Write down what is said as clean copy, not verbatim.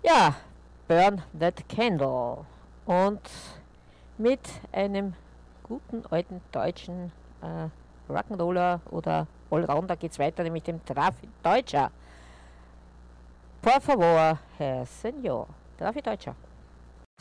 Ja, Burn That Candle. Und mit einem guten alten deutschen Rock'n'Roller oder Allrounder geht's weiter, nämlich dem Trafi Deutscher. Por favor, Herr Senior. Trafi Deutscher.